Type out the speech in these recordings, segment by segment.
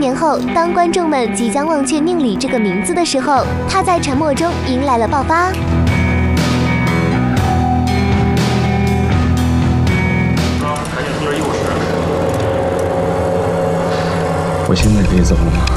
年后，当观众们即将忘却宁理这个名字的时候，他在沉默中迎来了爆发。 我现在可以走了吗？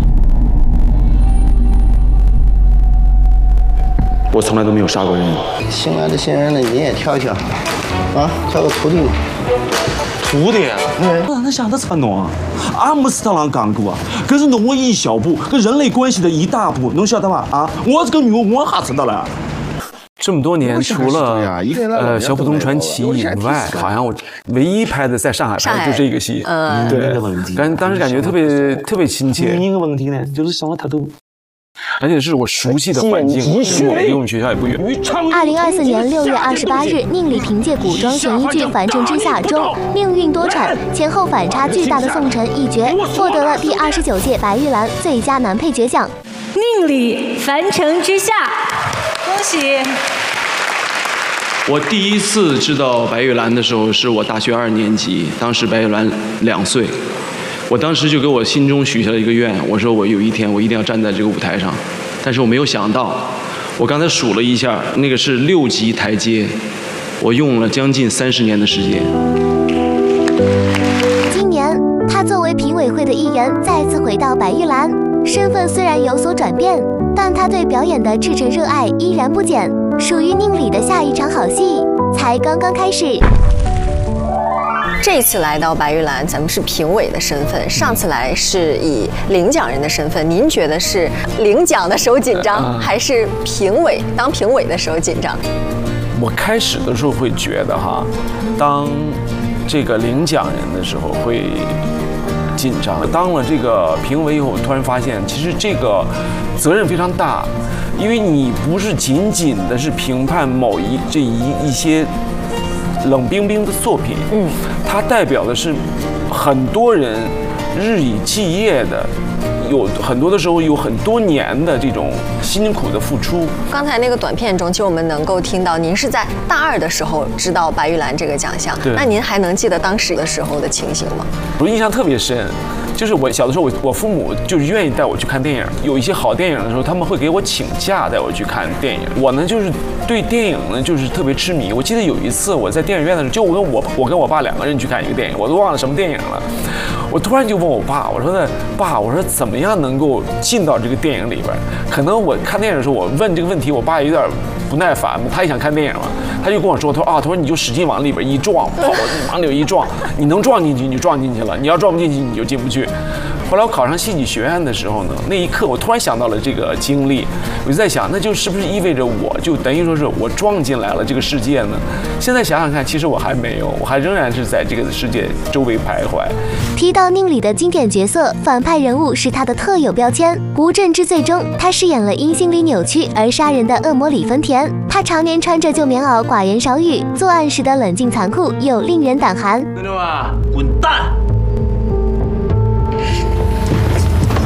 我从来都没有杀过人。 新来的新人呢，你也跳一跳，啊，跳个徒弟嘛。 徒弟？那想得惨侬啊！阿姆斯特朗讲过啊，可是侬我一小步，跟人类关系的一大步，侬晓得吗？啊，我这个女我还知道了。这么多年，除了《小浦东传奇》以外，好像我唯一拍的在上海拍的就这个戏。对，当时感觉特别亲切。另一个问题呢，就是上了太多。而且是我熟悉的环境，离我们学校也不远。 2024年6月28日，宁理凭借古装悬疑剧《凡尘之下》中命运多舛、前后反差巨大的宋晨一角，获得了第29届白玉兰最佳男配角奖。 宁理《凡尘之下》，恭喜！ 我第一次知道白玉兰的时候，是我大学2年级，当时白玉兰2岁。我当时就给我心中许下了一个愿，我说我有一天我一定要站在这个舞台上，但是我没有想到，我刚才数了一下，那个是6级台阶，我用了将近30年的时间。 今年，他作为评委会的一员，再次回到白玉兰，身份虽然有所转变，但他对表演的赤诚热爱依然不减。属于宁理的下一场好戏才刚刚开始。 这次来到白玉兰，咱们是评委的身份，上次来是以领奖人的身份。您觉得是领奖的时候紧张，还是当评委的时候紧张？ 我开始的时候会觉得当这个领奖人的时候会紧张。当了这个评委以后，我突然发现其实这个责任非常大，因为你不是仅仅的是评判某一些冷冰冰的作品，它代表的是很多人日以继夜的，有很多的时候有很多年的这种辛苦的付出。 刚才那个短片中，其实我们能够听到您是在大2的时候知道白玉兰这个奖项，那您还能记得当时的时候的情形吗？ 我印象特别深。就是我小的时候，我父母就是愿意带我去看电影，有一些好电影的时候，他们会给我请假带我去看电影。我呢，就是对电影呢，就是特别痴迷。我记得有一次我在电影院的时候，就我跟我爸2个人去看一个电影，我都忘了什么电影了。我突然就问我爸，我说爸，我说怎么样能够进到这个电影里边？可能我看电影的时候，我问这个问题，我爸有点不耐烦，他也想看电影嘛，他就跟我说，他说你就使劲往里边一撞，往里一撞，你能撞进去你就撞进去了，你要撞不进去你就进不去。后来我考上戏剧学院的时候呢，那一刻我突然想到了这个经历，我就在想，那就是不是意味着我就等于说是我撞进来了这个世界呢？现在想想看，其实我还没有，我还仍然是在这个世界周围徘徊。 提到宁理的经典角色，反派人物是他的特有标签。《无证之罪》中，他饰演了因心理扭曲而杀人的恶魔李丰田。他常年穿着旧棉袄，寡言少语，作案时的冷静残酷又令人胆寒。 听着吧，滚蛋！